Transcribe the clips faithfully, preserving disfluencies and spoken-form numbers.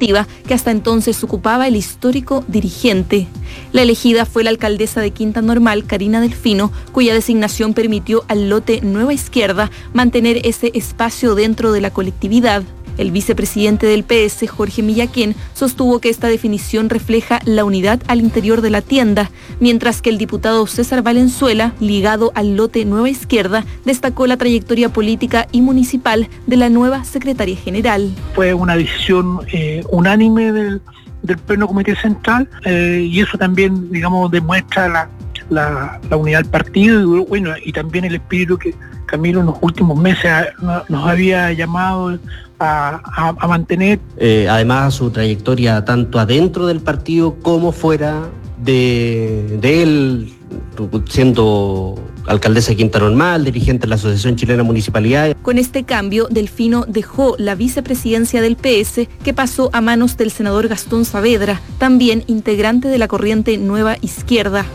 ejecutiva que hasta entonces ocupaba el histórico dirigente. La elegida fue la alcaldesa de Quinta Normal, Karina Delfino, cuya designación permitió al lote Nueva Izquierda mantener ese espacio dentro de la colectividad. El vicepresidente del P S, Jorge Millaquén, sostuvo que esta definición refleja la unidad al interior de la tienda, mientras que el diputado César Valenzuela, ligado al lote Nueva Izquierda, destacó la trayectoria política y municipal de la nueva secretaria general. Fue una decisión eh, unánime del, del Pleno Comité Central eh, y eso también, digamos, demuestra la, la, la unidad del partido y, bueno, y también el espíritu que Camilo en los últimos meses nos había llamado A, a, a mantener. Eh, además, su trayectoria tanto adentro del partido como fuera de, de él, siendo alcaldesa de Quinta Normal, dirigente de la Asociación Chilena de Municipalidades. Con este cambio, Delfino dejó la vicepresidencia del P S, que pasó a manos del senador Gastón Saavedra, también integrante de la corriente Nueva Izquierda.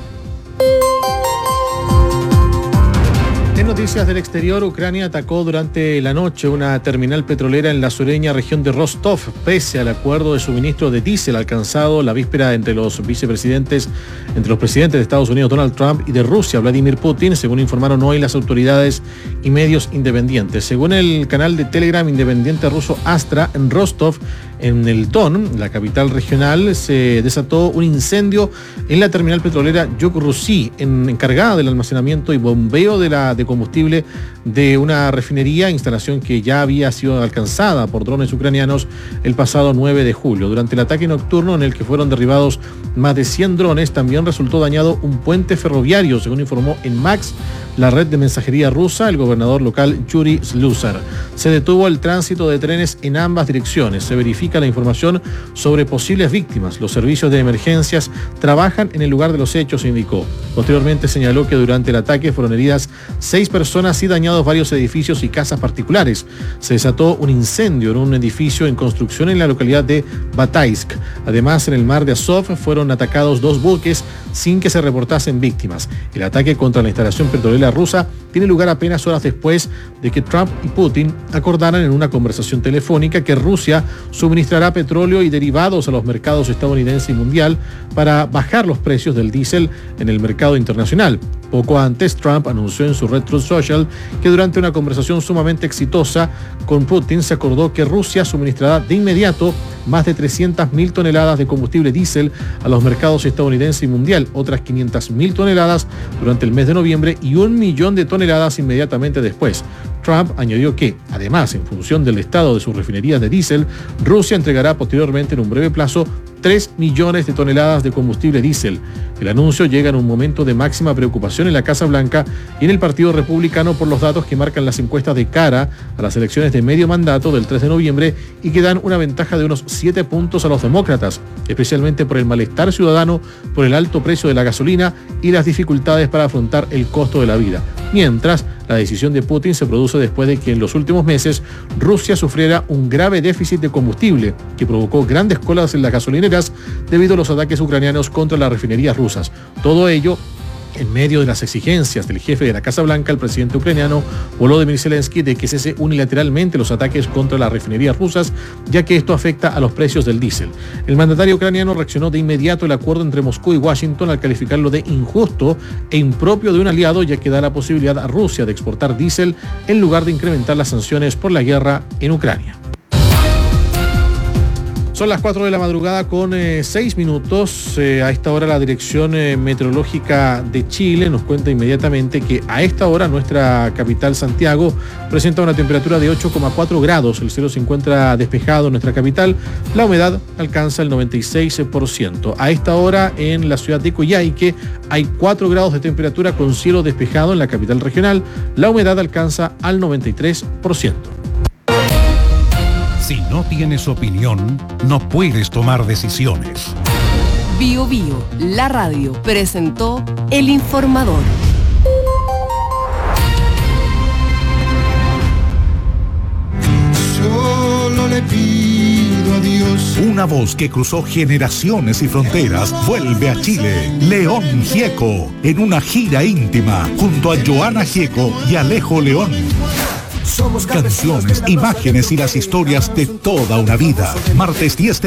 En noticias del exterior, Ucrania atacó durante la noche una terminal petrolera en la sureña región de Rostov, pese al acuerdo de suministro de diésel alcanzado la víspera entre los vicepresidentes, entre los presidentes de Estados Unidos, Donald Trump, y de Rusia, Vladimir Putin, según informaron hoy las autoridades y medios independientes. Según el canal de Telegram independiente ruso Astra, en Rostov, en el Don, la capital regional, se desató un incendio en la terminal petrolera Yuk-Rusy, en, encargada del almacenamiento y bombeo de, la, de combustible de una refinería, instalación que ya había sido alcanzada por drones ucranianos el pasado nueve de julio. Durante el ataque nocturno en el que fueron derribados más de cien drones, también resultó dañado un puente ferroviario, según informó en Max, la red de mensajería rusa, el gobernador local Yuri Slusar. Se detuvo el tránsito de trenes en ambas direcciones. Se verifica la información sobre posibles víctimas. Los servicios de emergencias trabajan en el lugar de los hechos, indicó. Posteriormente señaló que durante el ataque fueron heridas seis personas y dañados varios edificios y casas particulares. Se desató un incendio en un edificio en construcción en la localidad de Bataisk. Además, en el mar de Azov fueron atacados dos buques sin que se reportasen víctimas. El ataque contra la instalación petrolera rusa tiene lugar apenas horas después de que Trump y Putin acordaran en una conversación telefónica que Rusia suministrará petróleo y derivados a los mercados estadounidense y mundial para bajar los precios del diésel en el mercado internacional. Poco antes, Trump anunció en su red Truth Social que durante una conversación sumamente exitosa con Putin se acordó que Rusia suministrará de inmediato más de trescientas mil toneladas de combustible diésel a los mercados estadounidense y mundial, otras quinientas mil toneladas durante el mes de noviembre y un millón de toneladas inmediatamente después. Trump añadió que, además, en función del estado de sus refinerías de diésel, Rusia entregará posteriormente en un breve plazo tres millones de toneladas de combustible diésel. El anuncio llega en un momento de máxima preocupación en la Casa Blanca y en el Partido Republicano por los datos que marcan las encuestas de cara a las elecciones de medio mandato del tres de noviembre y que dan una ventaja de unos siete puntos a los demócratas, especialmente por el malestar ciudadano por el alto precio de la gasolina y las dificultades para afrontar el costo de la vida. Mientras, la decisión de Putin se produce después de que en los últimos meses Rusia sufriera un grave déficit de combustible que provocó grandes colas en las gasolineras debido a los ataques ucranianos contra las refinerías rusas. Todo ello en medio de las exigencias del jefe de la Casa Blanca, el presidente ucraniano Volodymyr Zelensky, de que cese unilateralmente los ataques contra las refinerías rusas, ya que esto afecta a los precios del diésel. El mandatario ucraniano reaccionó de inmediato el acuerdo entre Moscú y Washington al calificarlo de injusto e impropio de un aliado, ya que da la posibilidad a Rusia de exportar diésel en lugar de incrementar las sanciones por la guerra en Ucrania. Son las cuatro de la madrugada con eh, seis minutos. Eh, a esta hora la Dirección eh, Meteorológica de Chile nos cuenta inmediatamente que a esta hora nuestra capital Santiago presenta una temperatura de ocho coma cuatro grados. El cielo se encuentra despejado en nuestra capital. La humedad alcanza el noventa y seis por ciento. A esta hora en la ciudad de Coyhaique hay cuatro grados de temperatura con cielo despejado en la capital regional. La humedad alcanza al noventa y tres por ciento. Si no tienes opinión, no puedes tomar decisiones. Bio Bio, la radio, presentó El Informador. Solo le pido a Dios. Una voz que cruzó generaciones y fronteras vuelve a Chile. León Gieco, en una gira íntima, junto a Joana Gieco y Alejo León. Canciones, imágenes y las historias de toda una vida. Martes diez